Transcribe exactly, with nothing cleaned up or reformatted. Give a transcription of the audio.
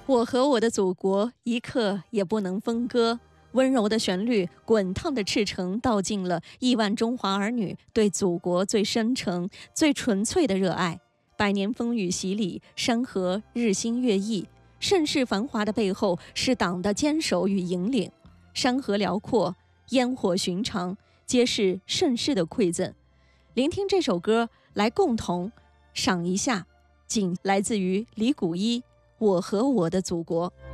我和我的祖国一刻也不能分割。温柔的旋律，滚烫的赤诚，道尽了亿万中华儿女对祖国最深沉、最纯粹的热爱。百年风雨洗礼，山河日新月异，盛世繁华的背后是党的坚守与引领。山河辽阔，烟火寻常，皆是盛世的馈赠。聆听这首歌，来共同赏一下，仅来自于李谷一《我和我的祖国》。